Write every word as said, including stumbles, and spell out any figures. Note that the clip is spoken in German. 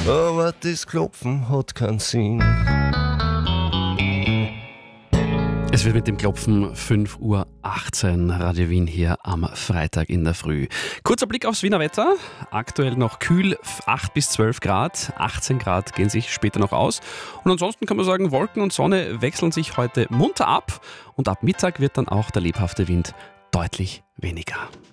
aber das Klopfen hat keinen Sinn. Es wird mit dem Klopfen fünf Uhr achtzehn, Radio Wien hier am Freitag in der Früh. Kurzer Blick aufs Wiener Wetter. Aktuell noch kühl, acht bis zwölf Grad, achtzehn Grad gehen sich später noch aus. Und ansonsten kann man sagen, Wolken und Sonne wechseln sich heute munter ab und ab Mittag wird dann auch der lebhafte Wind deutlich weniger.